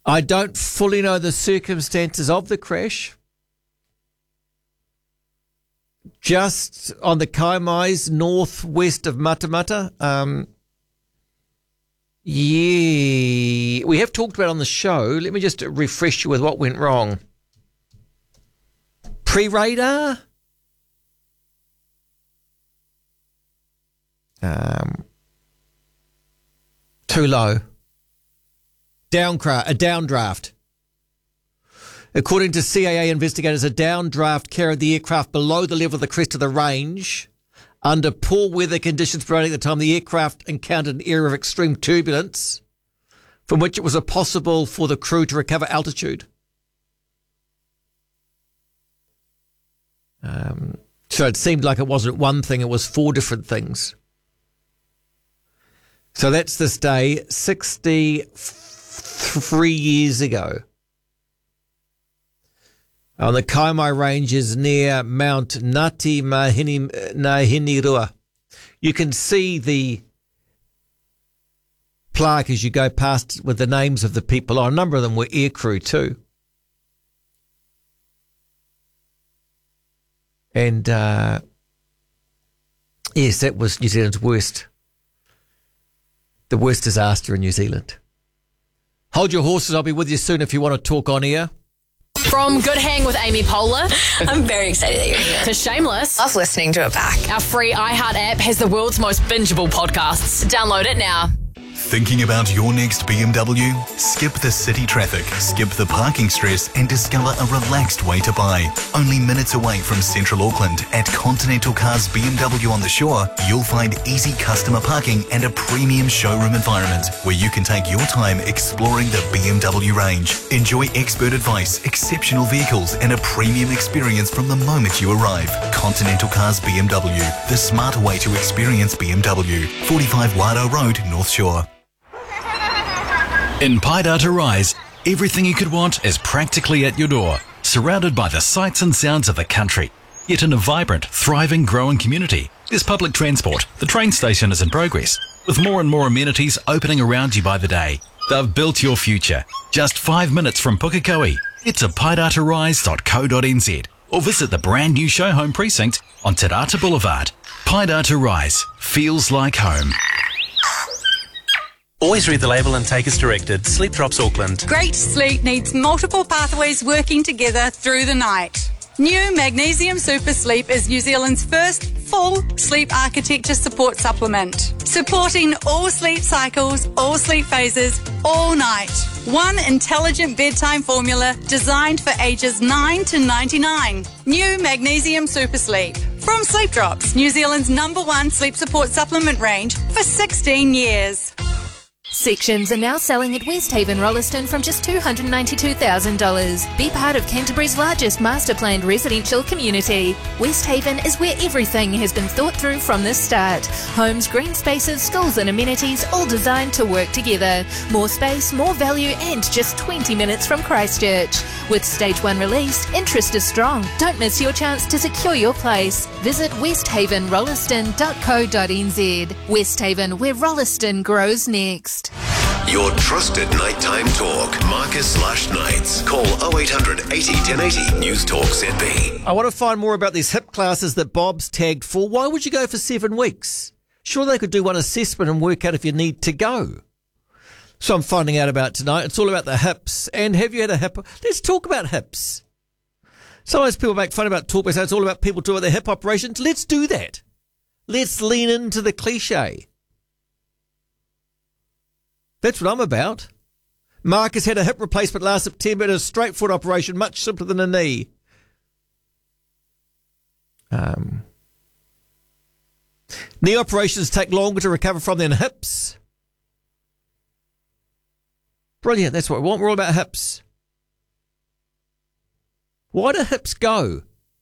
I don't fully know the circumstances of the crash. Just on the Kaimais, northwest of Matamata. We have talked about it on the show. Let me just refresh you with what went wrong. Pre-radar? Too low. A downdraft. According to CAA investigators, a downdraft carried the aircraft below the level of the crest of the range under poor weather conditions prevailing at the time. The aircraft encountered an area of extreme turbulence from which it was impossible for the crew to recover altitude. So it seemed like it wasn't one thing, it was four different things. So that's this day, 63 years ago. On the Kaimai Ranges near Mount Ngāti Mahinirua. You can see the plaque as you go past with the names of the people. A number of them were aircrew too. And, yes, that was New Zealand's worst. The worst disaster in New Zealand. Hold your horses. I'll be with you soon if you want to talk on air. From Good Hang with Amy Poehler. I'm very excited that you're here. To Shameless. Love listening to it back. Our free iHeart app has the world's most bingeable podcasts. Download it now. Thinking about your next BMW? Skip the city traffic, skip the parking stress and discover a relaxed way to buy. Only minutes away from Central Auckland at Continental Cars BMW on the Shore, you'll find easy customer parking and a premium showroom environment where you can take your time exploring the BMW range. Enjoy expert advice, exceptional vehicles and a premium experience from the moment you arrive. Continental Cars BMW, the smarter way to experience BMW. 45 Wairoa Road, North Shore. In Paidata Rise, everything you could want is practically at your door, surrounded by the sights and sounds of the country. Yet in a vibrant, thriving, growing community, there's public transport. The train station is in progress, with more and more amenities opening around you by the day. They've built your future. Just 5 minutes from Pukekohe. It's a paidatarise.co.nz or visit the brand new show home precinct on Te Rata Boulevard. Paidata Rise feels like home. Always read the label and take as directed. Sleep Drops Auckland. Great sleep needs multiple pathways working together through the night. New Magnesium Super Sleep is New Zealand's first full sleep architecture support supplement, supporting all sleep cycles, all sleep phases, all night. One intelligent bedtime formula designed for ages 9 to 99. New Magnesium Super Sleep. From Sleep Drops, New Zealand's #1 sleep support supplement range for 16 years. Sections are now selling at Westhaven Rolleston from just $292,000. Be part of Canterbury's largest master-planned residential community. Westhaven is where everything has been thought through from the start. Homes, green spaces, schools and amenities all designed to work together. More space, more value and just 20 minutes from Christchurch. With Stage 1 released, interest is strong. Don't miss your chance to secure your place. Visit westhavenrolleston.co.nz. Westhaven, where Rolleston grows next. Your trusted nighttime talk. Marcus/Knights. Call 0800 80 1080 News Talk ZB. I want to find more about these HIP classes that Bob's tagged for. Why would you go for 7 weeks? Sure, they could do one assessment and work out if you need to go. So I'm finding out about tonight. It's all about the hips. And have you had a hip? Let's talk about hips. Sometimes people make fun about talk, but say it's all about people talking about their hip operations. Let's do that. Let's lean into the cliche. That's what I'm about. Marcus had a hip replacement last September. It was a straight foot operation, much simpler than a knee. Knee operations take longer to recover from than hips. Brilliant. That's what we want. We're all about hips. Why do hips go?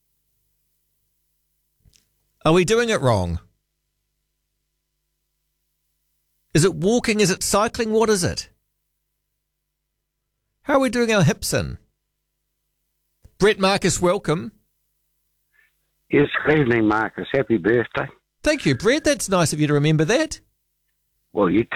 Are we doing it wrong? Is it walking? Is it cycling? What is it? How are we doing our hips in? Brett Marcus, welcome. Yes, good evening, Marcus. Happy birthday. Thank you, Brett. That's nice of you to remember that. Well, you